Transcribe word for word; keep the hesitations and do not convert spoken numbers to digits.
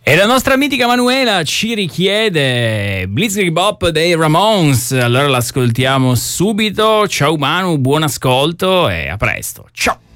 E la nostra mitica Manuela ci richiede Blitzkrieg Bop dei Ramones. Allora l'ascoltiamo subito. Ciao Manu, buon ascolto e a presto. Ciao!